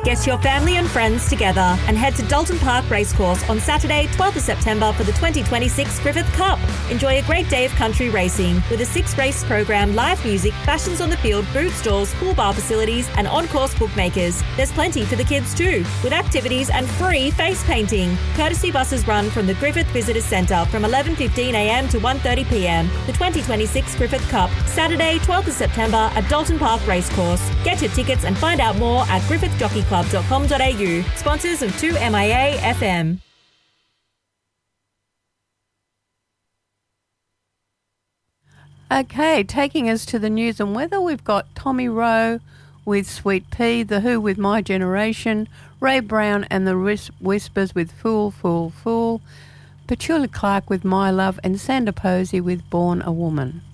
Get your family and friends together and head to Dalton Park Racecourse on Saturday, 12th of September for the 2026 Griffith Cup. Enjoy a great day of country racing with a 6-race program, live music, fashions on the field, boot stalls, pool bar facilities and on-course bookmakers. There's plenty for the kids too, with activities and free face painting. Courtesy buses run from the Griffith Visitors Centre from 11:15am to 1:30pm. The 2026 Griffith Cup, Saturday, 12th of September at Dalton Park Racecourse. Get your tickets and find out more at griffithjockeyclub.com.au. Sponsors of 2MIA FM. Okay, taking us to the news and weather, we've got Tommy Rowe with Sweet Pea, The Who with My Generation, Ray Brown and the Whispers with Fool, Fool, Fool, Petula Clark with My Love and Sandra Posey with Born a Woman.